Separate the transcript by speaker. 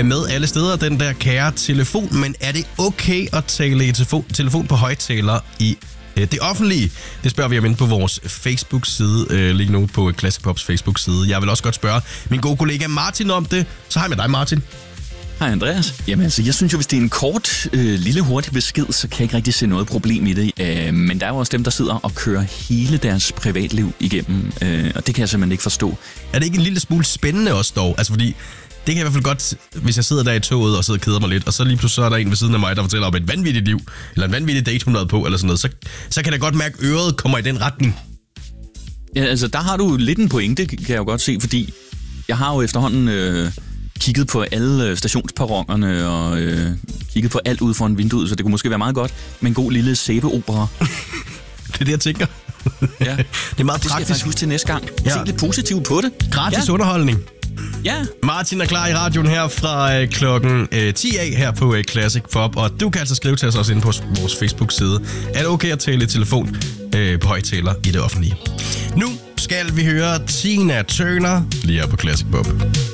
Speaker 1: med alle steder, den der kære telefon. Men er det okay at tale i telefon på højttaler i det offentlige? Det spørger vi om inde på vores Facebook-side, lige nu på Classic Pops Facebook-side. Jeg vil også godt spørge min gode kollega Martin om det. Så hej med dig, Martin.
Speaker 2: Hej Andreas. Jamen altså, jeg synes jo, hvis det er en kort, lille, hurtig besked, så kan jeg ikke rigtig se noget problem i det. Men der er jo også dem, der sidder og kører hele deres privatliv igennem, og det kan jeg simpelthen ikke forstå.
Speaker 1: Er det ikke en lille smule spændende også dog? Altså fordi, det kan jeg i hvert fald godt, hvis jeg sidder der i toget og sidder og keder mig lidt, og så lige pludselig så er der en ved siden af mig, der fortæller om et vanvittigt liv, eller en vanvittig date, hun havde på, eller sådan noget, så kan jeg godt mærke, at øret kommer i den retning.
Speaker 2: Ja, altså, der har du lidt en pointe, kan jeg jo godt se, fordi jeg har jo efterhånden kigget på alle stationsperronerne og kigget på alt ude foran vinduet, så det kunne måske være meget godt med en god lille sæbeopera.
Speaker 1: Det er det, jeg tænker.
Speaker 2: Ja.
Speaker 1: Det er meget
Speaker 2: det skal jeg faktisk huske til næste gang. Se lidt positivt på det.
Speaker 1: Gratis underholdning.
Speaker 2: Ja.
Speaker 1: Martin er klar i radioen her fra klokken 10 af her på Classic Pop, og du kan altså skrive til os også inde på vores Facebook-side. Er det okay at tale i telefon på højttaler i det offentlige? Nu skal vi høre Tina Turner lige her på Classic Pop.